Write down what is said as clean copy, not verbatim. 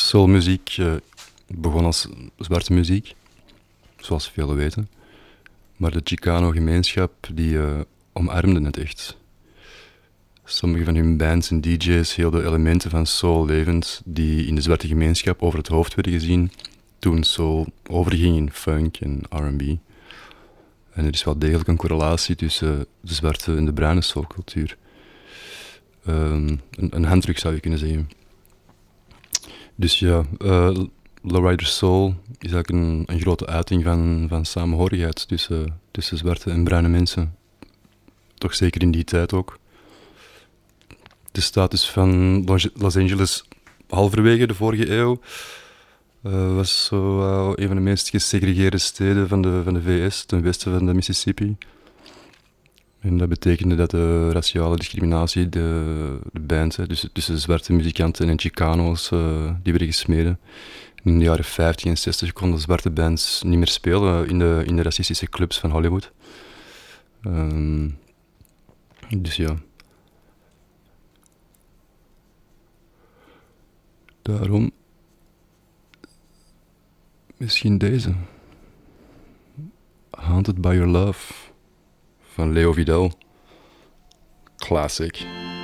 Soulmuziek begon als zwarte muziek, zoals velen weten. Maar de Chicano-gemeenschap die omarmde het echt. Sommige van hun bands en DJ's hielden elementen van soul levend die in de zwarte gemeenschap over het hoofd werden gezien toen soul overging in funk en R&B. En er is wel degelijk een correlatie tussen de zwarte en de bruine soulcultuur. Een handdruk zou je kunnen zeggen. Dus ja, Lowrider Soul is eigenlijk een grote uiting van samenhorigheid tussen zwarte en bruine mensen. Toch zeker in die tijd ook. De status van Los Angeles halverwege de vorige eeuw was zo een van de meest gesegregeerde steden van de VS, ten westen van de Mississippi. En dat betekende dat de raciale discriminatie, de band, dus tussen zwarte muzikanten en Chicano's, die werden gesmeden. In de jaren 50 en 60 konden zwarte bands niet meer spelen in de racistische clubs van Hollywood. Dus ja. Daarom misschien deze. Haunted by Your Love van Leo Vidal. Classic.